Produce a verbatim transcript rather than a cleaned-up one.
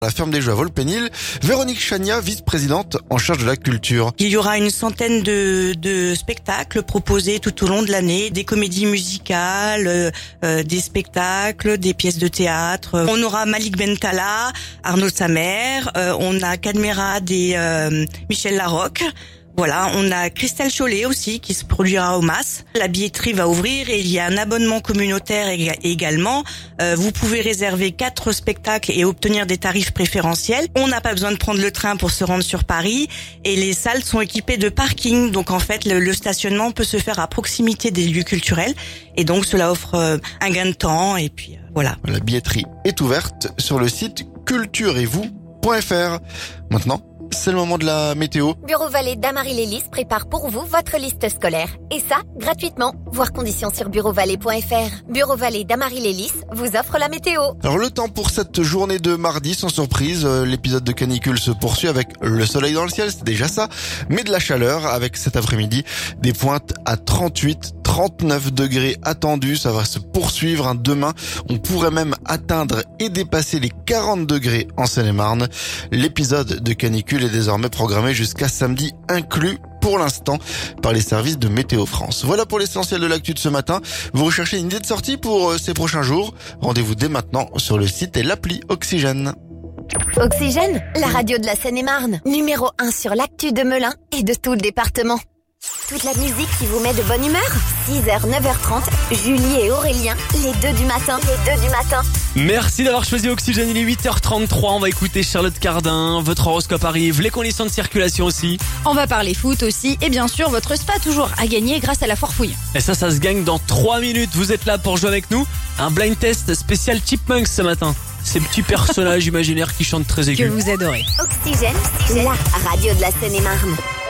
La ferme des Jeux à Volpénil, Véronique Chania, vice-présidente en charge de la culture. Il y aura une centaine de, de spectacles proposés tout au long de l'année, des comédies musicales, euh, des spectacles, des pièces de théâtre. On aura Malik Bentala, Arnaud Samer, euh, on a Cadmerade et euh, Michel Larocque. Voilà, on a Christelle Chollet aussi qui se produira au Mas. La billetterie va ouvrir et il y a un abonnement communautaire également. Euh, vous pouvez réserver quatre spectacles et obtenir des tarifs préférentiels. On n'a pas besoin de prendre le train pour se rendre sur Paris et les salles sont équipées de parking. Donc en fait, le, le stationnement peut se faire à proximité des lieux culturels et donc cela offre euh, un gain de temps et puis euh, voilà. La billetterie est ouverte sur le site culturez-vous point f r. Maintenant, c'est le moment de la météo. Bureau Vallée d'Amarie-Lélis prépare pour vous votre liste scolaire. Et ça, gratuitement. Voir conditions sur bureau vallée point f r. Bureau Vallée d'Amarie-Lélis vous offre la météo. Alors le temps pour cette journée de mardi, sans surprise, l'épisode de canicule se poursuit avec le soleil dans le ciel, c'est déjà ça, mais de la chaleur avec cet après-midi des pointes à trente-huit, trente-neuf degrés attendus. Ça va se poursuivre hein. Demain. On pourrait même atteindre et dépasser les quarante degrés en Seine-et-Marne. L'épisode de canicule est désormais programmé jusqu'à samedi inclus pour l'instant par les services de Météo France. Voilà pour l'essentiel de l'actu de ce matin. Vous recherchez une idée de sortie pour ces prochains jours? Rendez-vous dès maintenant sur le site et l'appli Oxygène. Oxygène, la radio de la Seine-et-Marne. Numéro un sur l'actu de Melun et de tout le département. Toute la musique qui vous met de bonne humeur. six heures, neuf heures trente, Julie et Aurélien, les deux du matin. Les deux du matin. Merci d'avoir choisi Oxygène, il est huit heures trente-trois, on va écouter Charlotte Cardin, votre horoscope arrive, les conditions de circulation aussi. On va parler foot aussi et bien sûr votre spa toujours à gagner grâce à la foire fouille. Et ça, ça se gagne dans trois minutes, vous êtes là pour jouer avec nous. Un blind test spécial Chipmunks ce matin. Ces petits personnages imaginaires qui chantent très aigus. Que vous adorez. Oxygène, la radio de la Seine-et-Marne.